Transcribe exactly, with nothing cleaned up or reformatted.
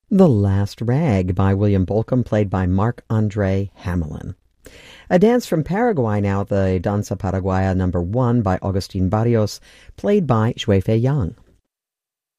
The Last Rag by William Bolcom, played by Marc-Andre Hamelin. A dance from Paraguay now, the Danza Paraguaya number one by Agustin Barrios, played by Xue Fei Yang.